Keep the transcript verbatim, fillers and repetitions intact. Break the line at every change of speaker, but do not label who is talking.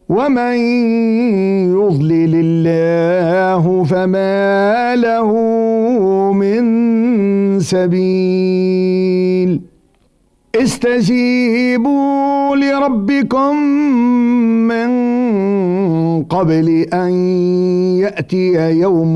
ومن يضلل الله فما له من سبيل استجيبوا لربكم من قبل أن يأتي يوم